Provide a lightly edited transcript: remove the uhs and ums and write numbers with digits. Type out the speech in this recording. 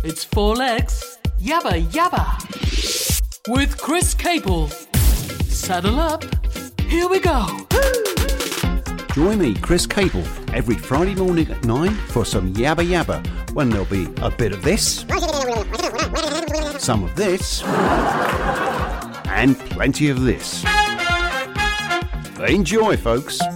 It's four legs, yabba yabba. With Chris Capel. Saddle up, here we go. Join me, Chris Capel, every Friday morning at 9 for some yabba yabba, when there'll be a bit of this, some of this, and plenty of this. Enjoy, folks.